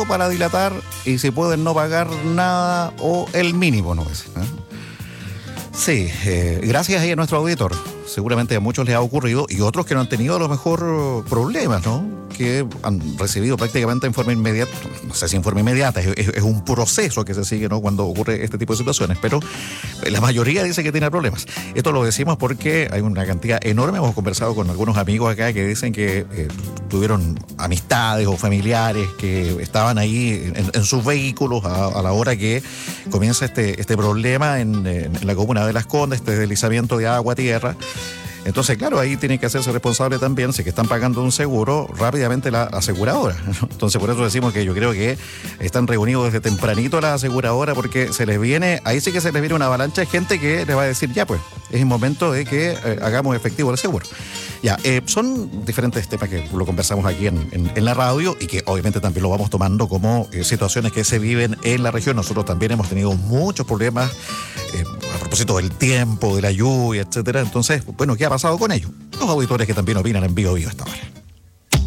todo para dilatar y si pueden no pagar nada o el mínimo, ¿no es? Sí, gracias a nuestro auditor. Seguramente a muchos les ha ocurrido y otros que no han tenido a lo mejor problemas, ¿no? Que han recibido prácticamente en forma inmediata, no sé si en forma inmediata, es un proceso que se sigue, ¿no? Cuando ocurre este tipo de situaciones, pero la mayoría dice que tiene problemas. Esto lo decimos porque hay una cantidad enorme. Hemos conversado con algunos amigos acá que dicen que tuvieron amistades o familiares que estaban ahí en sus vehículos a la hora que comienza este problema en la comuna de Las Condes, este deslizamiento de agua a tierra. Entonces, claro, ahí tienen que hacerse responsable también, si que están pagando un seguro, rápidamente la aseguradora, ¿no? Entonces, por eso decimos que yo creo que están reunidos desde tempranito la aseguradora, porque ahí sí que se les viene una avalancha de gente que les va a decir, ya pues, es el momento de que hagamos efectivo el seguro. Ya, son diferentes temas que lo conversamos aquí en la radio y que obviamente también lo vamos tomando como situaciones que se viven en la región. Nosotros también hemos tenido muchos problemas a propósito del tiempo, de la lluvia, etcétera. Entonces, bueno, ¿qué ha pasado con ello? Los auditores que también opinan en Vivo Vivo esta hora.